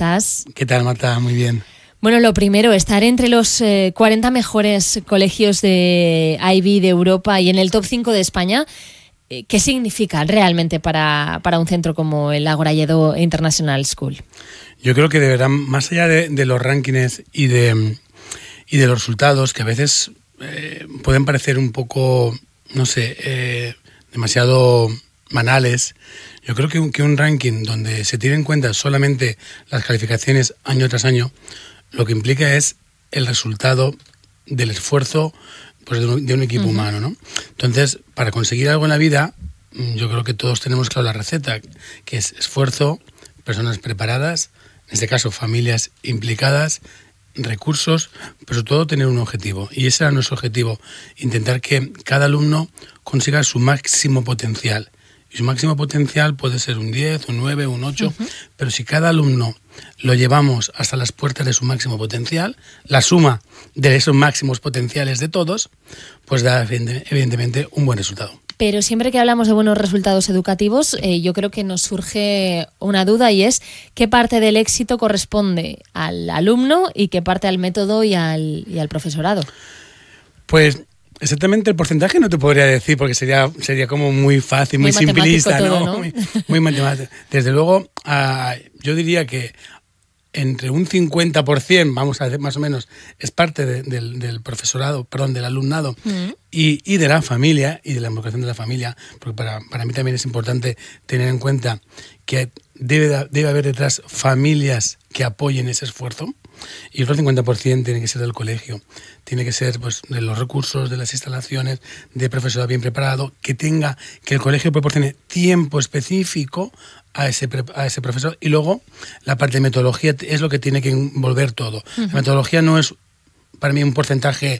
estás? ¿Qué tal, Marta? Muy bien. Bueno, lo primero, estar entre los 40 mejores colegios de IB de Europa y en el top 5 de España, ¿qué significa realmente para un centro como el Ágora Lledó International School? Yo creo que de verdad, más allá de los rankings y de los resultados, que a veces pueden parecer un poco, no sé, demasiado banales, yo creo que un ranking donde se tienen en cuenta solamente las calificaciones año tras año, lo que implica es el resultado del esfuerzo, pues, de un equipo humano, ¿no? Entonces, para conseguir algo en la vida, yo creo que todos tenemos claro la receta, que es esfuerzo, personas preparadas, en este caso familias implicadas, recursos, pero sobre todo tener un objetivo. Y ese era nuestro objetivo, intentar que cada alumno consiga su máximo potencial. Y su máximo potencial puede ser un 10, un 9, un 8, pero si cada alumno lo llevamos hasta las puertas de su máximo potencial, la suma de esos máximos potenciales de todos, pues da evidentemente un buen resultado. Pero siempre que hablamos de buenos resultados educativos, yo creo que nos surge una duda, y es qué parte del éxito corresponde al alumno y qué parte al método y al profesorado. Pues exactamente el porcentaje no te podría decir, porque sería como muy fácil, muy simplista, todo, ¿no? Muy matemático. Desde luego, yo diría que entre un 50%, vamos a decir más o menos, es parte del profesorado, perdón, del alumnado y de la familia y de la involucración de la familia, porque para mí también es importante tener en cuenta que debe haber detrás familias que apoyen ese esfuerzo. Y el otro 50% tiene que ser del colegio, tiene que ser, pues, de los recursos, de las instalaciones, de profesorado bien preparado, que el colegio proporcione tiempo específico a ese profesor. Y luego la parte de metodología es lo que tiene que envolver todo. La metodología no es para mí un porcentaje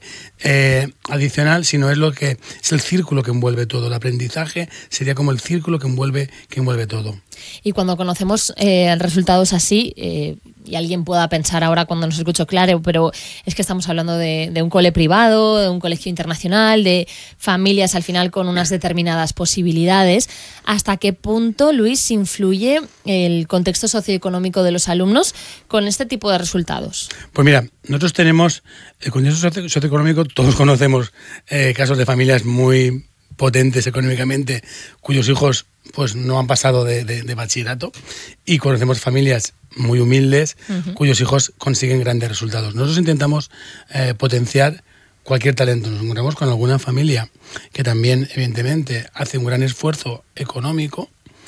adicional, sino es el círculo que envuelve todo. El aprendizaje sería como el círculo que envuelve todo. Y cuando conocemos resultados así, y alguien pueda pensar ahora cuando nos escucho, claro, pero es que estamos hablando de un cole privado, de un colegio internacional, de familias al final con unas determinadas posibilidades. ¿Hasta qué punto, Luis, influye el contexto socioeconómico de los alumnos con este tipo de resultados? Pues mira, nosotros tenemos el contexto socioeconómico, todos conocemos casos de familias muy potentes económicamente, cuyos hijos pues no han pasado de bachillerato, y conocemos familias muy humildes, cuyos hijos consiguen grandes resultados. Nosotros intentamos potenciar cualquier talento. Nos encontramos con alguna familia que también, evidentemente, hace un gran esfuerzo económico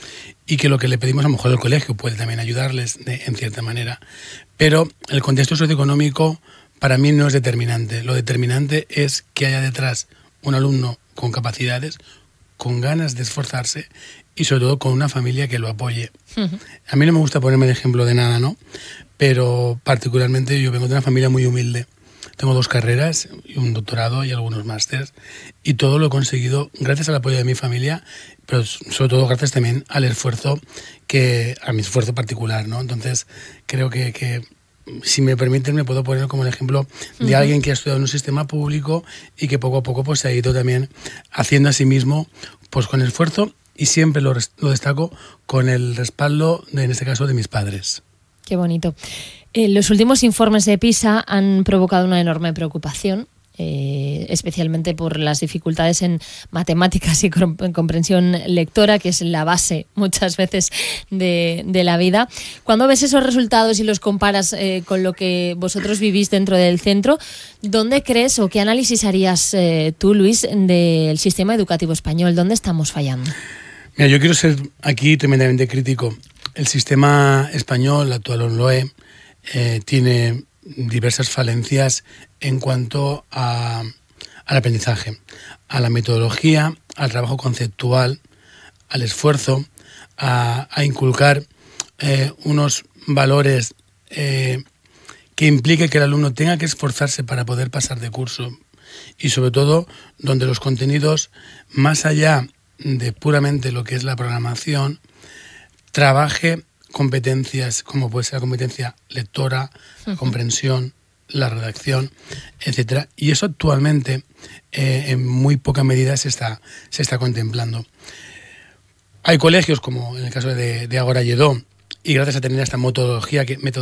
y que lo que le pedimos, a lo mejor el colegio puede también ayudarles en cierta manera. Pero el contexto socioeconómico para mí no es determinante. Lo determinante es que haya detrás un alumno con capacidades, con ganas de esforzarse y sobre todo con una familia que lo apoye. A mí no me gusta ponerme el ejemplo de nada, ¿no? Pero particularmente yo vengo de una familia muy humilde. Tengo 2 carreras, y un doctorado y algunos másters, y todo lo he conseguido gracias al apoyo de mi familia, pero sobre todo gracias también al esfuerzo a mi esfuerzo particular, ¿no? Entonces creo que si me permiten, me puedo poner como el ejemplo de alguien que ha estudiado en un sistema público y que poco a poco pues se ha ido también haciendo a sí mismo, pues con esfuerzo, y siempre lo destaco con el respaldo, en este caso, de mis padres. Qué bonito. Los últimos informes de PISA han provocado una enorme preocupación, especialmente por las dificultades en matemáticas y en comprensión lectora, que es la base muchas veces de la vida. Cuando ves esos resultados y los comparas con lo que vosotros vivís dentro del centro, ¿dónde crees o qué análisis harías tú, Luis, del sistema educativo español? ¿Dónde estamos fallando? Mira, yo quiero ser aquí tremendamente crítico. El sistema español, actual ONLOE, tiene diversas falencias en cuanto al aprendizaje, a la metodología, al trabajo conceptual, al esfuerzo, a inculcar unos valores que implique que el alumno tenga que esforzarse para poder pasar de curso, y sobre todo donde los contenidos, más allá de puramente lo que es la programación, trabaje competencias como puede ser la competencia lectora, la comprensión, la redacción, etcétera. Y eso actualmente en muy poca medida se está contemplando. Hay colegios, como en el caso de Ágora Lledó, y gracias a tener esta metodología